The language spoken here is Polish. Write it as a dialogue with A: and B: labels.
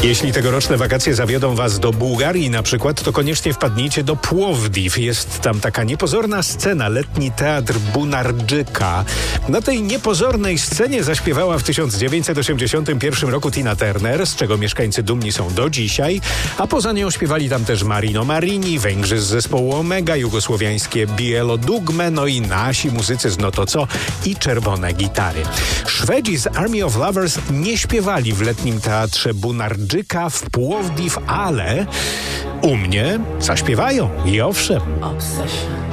A: Jeśli tegoroczne wakacje zawiodą was do Bułgarii na przykład, to koniecznie wpadnijcie do Płowdiw. Jest tam taka niepozorna scena, letni teatr Bunardżyka. Na tej niepozornej scenie zaśpiewała w 1981 roku Tina Turner, z czego mieszkańcy dumni są do dzisiaj, a poza nią śpiewali tam też Marino Marini, Węgrzy z zespołu Omega, jugosłowiańskie Bielo Dugme, no i nasi muzycy z No to co i Czerwone Gitary. Szwedzi z Army of Lovers nie śpiewali w letnim teatrze Bunardżyka w Płowdiw, ale u mnie zaśpiewają i owszem.
B: Obsession.